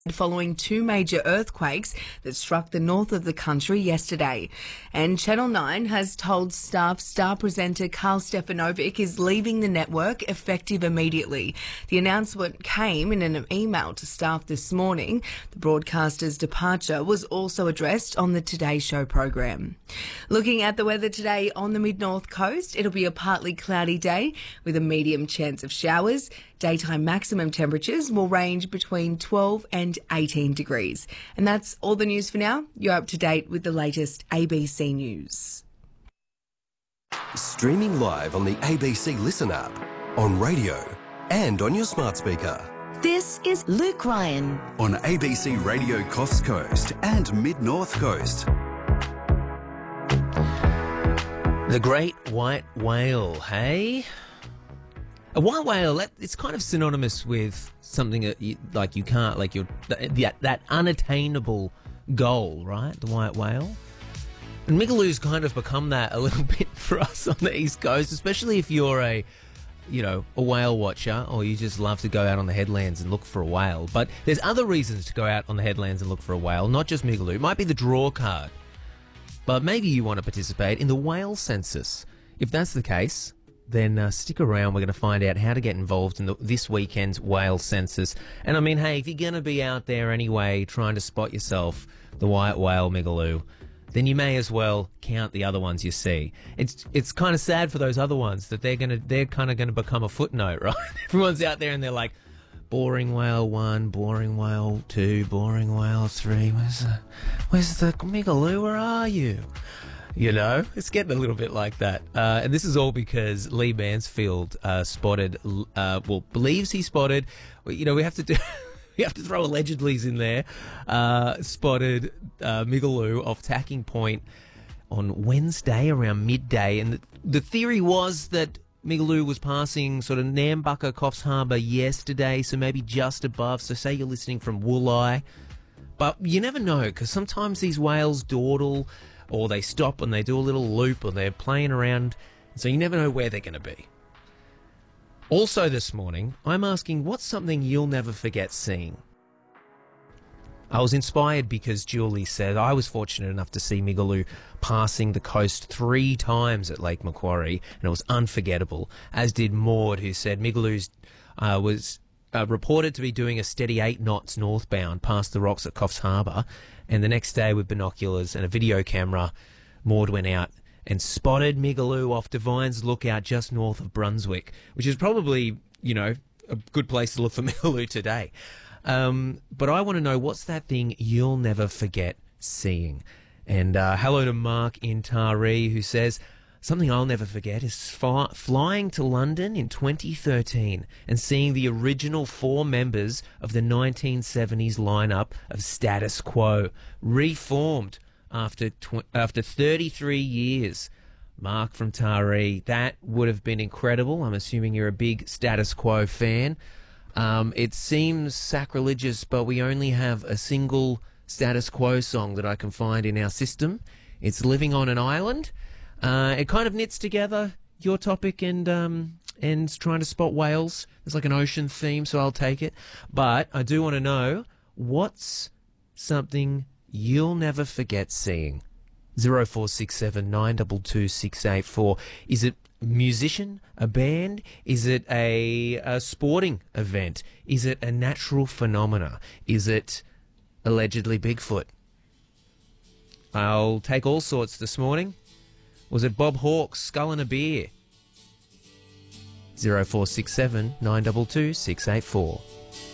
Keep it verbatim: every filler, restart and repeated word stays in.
following two major earthquakes that struck the north of the country yesterday. And Channel nine has told staff star presenter Carl Stefanovic is leaving the network effective immediately. The announcement came in an email to staff this morning. The broadcaster's departure was also addressed on the Today Show program. Looking at the weather today on the mid-north coast, it'll be a partly cloudy day with a medium chance of showers. Daytime maximum temperatures will range between twelve and eighteen degrees. And that's all the news for now. You're up to date with the latest A B C News. Streaming live on the A B C Listen app, on radio and on your smart speaker. This is Luke Ryan on A B C Radio Coffs Coast and Mid-North Coast. The great white whale, hey? A white whale, that, it's kind of synonymous with something that you, like you can't, like you're, that, that unattainable goal, right? The white whale. And Migaloo's kind of become that a little bit for us on the East Coast, especially if you're a, you know, a whale watcher or you just love to go out on the headlands and look for a whale. But there's other reasons to go out on the headlands and look for a whale, not just Migaloo. It might be the draw card. But maybe you want to participate in the whale census. If that's the case, then uh, stick around. We're going to find out how to get involved in the, this weekend's whale census. And I mean, hey, if you're going to be out there anyway trying to spot yourself the white whale Migaloo, then you may as well count the other ones you see. It's it's kind of sad for those other ones that they're gonna they're kind of going to become a footnote, right? Everyone's out there and they're like, boring whale one, boring whale two, boring whale three. Where's the where's the Migaloo? Where are you? You know, it's getting a little bit like that. Uh, and this is all because Lee Mansfield uh, spotted, uh, well, believes he spotted, you know, we have to do, we have to throw allegedly's in there, uh, spotted uh, Migaloo off Tacking Point on Wednesday around midday. And the, the theory was that Migaloo was passing sort of Nambucca, Coffs Harbour yesterday, so maybe just above. So say you're listening from Wooleye. But you never know, because sometimes these whales dawdle, or they stop and they do a little loop, or they're playing around, so you never know where they're going to be. Also this morning, I'm asking, what's something you'll never forget seeing? I was inspired because Julie said I was fortunate enough to see Migaloo passing the coast three times at Lake Macquarie, and it was unforgettable, as did Maud, who said Migaloo uh, was uh, reported to be doing a steady eight knots northbound past the rocks at Coffs Harbour. And the next day, with binoculars and a video camera, Maud went out and spotted Migaloo off Devine's Lookout just north of Brunswick, which is probably, you know, a good place to look for Migaloo today. Um, but I want to know, what's that thing you'll never forget seeing? And uh, hello to Mark in Taree, who says, something I'll never forget is fly- flying to London in twenty thirteen and seeing the original four members of the nineteen seventies lineup of Status Quo reformed after tw- after thirty-three years. Mark from Taree, that would have been incredible. I'm assuming you're a big Status Quo fan. Um, it seems sacrilegious, but we only have a single Status Quo song that I can find in our system. It's Living on an Island. Uh, it kind of knits together your topic and um, and trying to spot whales. There's like an ocean theme, so I'll take it. But I do want to know, what's something you'll never forget seeing? zero four six seven nine two two six eight four. Is it a musician, a band? Is it a, a sporting event? Is it a natural phenomena? Is it allegedly Bigfoot? I'll take all sorts this morning. Was it Bob Hawke's Skull and a Beer? zero four six seven nine two two six eight four.